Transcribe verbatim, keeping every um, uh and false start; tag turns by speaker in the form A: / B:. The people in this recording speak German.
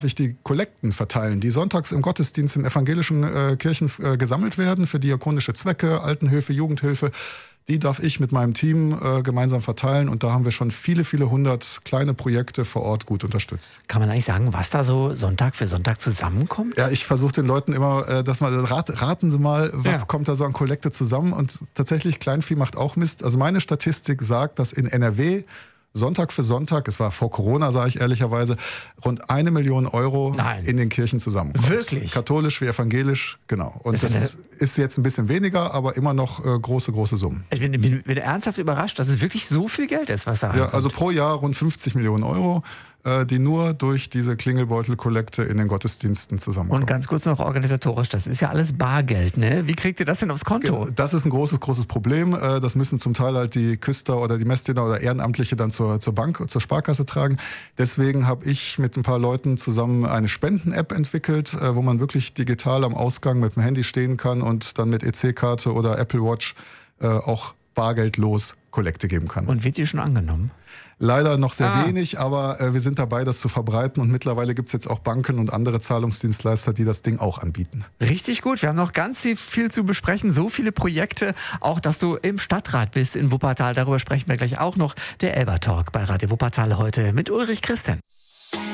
A: ich die Kollekten verteilen, die sonntags im Gottesdienst in evangelischen äh, Kirchen äh, gesammelt werden für diakonische Zwecke, Altenhilfe, Jugendhilfe. Die darf ich mit meinem Team äh, gemeinsam verteilen und da haben wir schon viele, viele hundert kleine Projekte vor Ort gut unterstützt.
B: Kann man eigentlich sagen, was da so Sonntag für Sonntag zusammenkommt?
A: Ja, ich versuche den Leuten immer, äh, dass mal rat, raten Sie mal, was ja. kommt da so an Kollekte zusammen und tatsächlich Kleinvieh macht auch Mist. Also meine Statistik sagt, dass in N R W Sonntag für Sonntag, es war vor Corona, sage ich ehrlicherweise, rund eine Million Euro
B: Nein.
A: in den Kirchen zusammenkommt.
B: Wirklich?
A: Katholisch wie evangelisch, genau. Und
B: das
A: das ist jetzt ein bisschen weniger, aber immer noch äh, große, große Summen.
B: Ich bin, bin, bin ernsthaft überrascht, dass es wirklich so viel Geld ist, was da
A: Ja,
B: reinkommt.
A: also pro Jahr rund fünfzig Millionen Euro, äh, die nur durch diese Klingelbeutel-Kollekte in den Gottesdiensten zusammenkommen.
B: Und ganz kurz noch organisatorisch, das ist ja alles Bargeld, ne? Wie kriegt ihr das denn aufs Konto?
A: Das ist ein großes, großes Problem. Das müssen zum Teil halt die Küster oder die Messdiener oder Ehrenamtliche dann zur, zur Bank, zur Sparkasse tragen. Deswegen habe ich mit ein paar Leuten zusammen eine Spenden-App entwickelt, wo man wirklich digital am Ausgang mit dem Handy stehen kann und dann mit E C-Karte oder Apple Watch auch bargeldlos Kollekte geben kann.
B: Und wird die schon angenommen?
A: Leider noch sehr
B: ah.
A: wenig, aber äh, wir sind dabei, das zu verbreiten und mittlerweile gibt es jetzt auch Banken und andere Zahlungsdienstleister, die das Ding auch anbieten.
B: Richtig gut, wir haben noch ganz viel zu besprechen, so viele Projekte, auch dass du im Stadtrat bist in Wuppertal, darüber sprechen wir gleich auch noch. Der Elber Talk bei Radio Wuppertal heute mit Ulrich Christen.